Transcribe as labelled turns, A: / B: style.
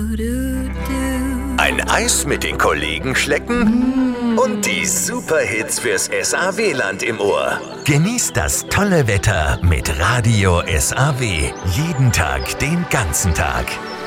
A: Ein Eis mit den Kollegen schlecken und die Superhits fürs SAW-Land im Ohr. Genießt das tolle Wetter mit Radio SAW. Jeden Tag, den ganzen Tag.